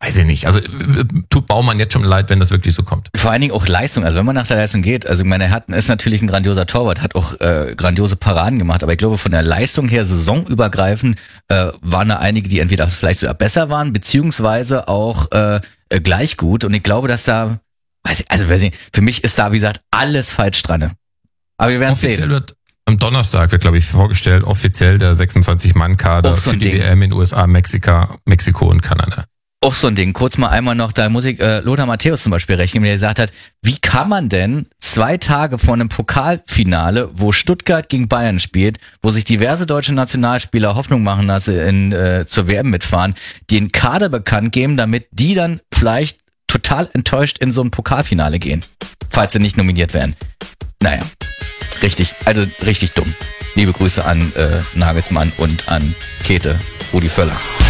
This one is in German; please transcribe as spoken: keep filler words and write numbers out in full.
weiß ich nicht. Also tut Baumann jetzt schon leid, wenn das wirklich so kommt. Vor allen Dingen auch Leistung. Also wenn man nach der Leistung geht, also ich meine, er hat, ist natürlich ein grandioser Torwart, hat auch äh, grandiose Paraden gemacht, aber ich glaube von der Leistung her saisonübergreifend äh, waren da einige, die entweder vielleicht sogar besser waren, beziehungsweise auch äh, äh, gleich gut. Und ich glaube, dass da, weiß ich, also weiß ich, für mich ist da, wie gesagt, alles falsch dran. Aber wir werden es sehen. Wird am Donnerstag wird, glaube ich, vorgestellt, offiziell der sechsundzwanzig-Mann-Kader so für die Ding. W M in U S A, Mexika, Mexiko und Kanada. Auch so ein Ding. Kurz mal einmal noch, da muss ich äh, Lothar Matthäus zum Beispiel rechnen, der gesagt hat, wie kann man denn zwei Tage vor einem Pokalfinale, wo Stuttgart gegen Bayern spielt, wo sich diverse deutsche Nationalspieler Hoffnung machen lassen, in, äh, zur W M mitfahren, den Kader bekannt geben, damit die dann vielleicht total enttäuscht in so ein Pokalfinale gehen, falls sie nicht nominiert werden. Naja, richtig, also richtig dumm. Liebe Grüße an äh, Nagelsmann und an Käthe, Rudi Völler.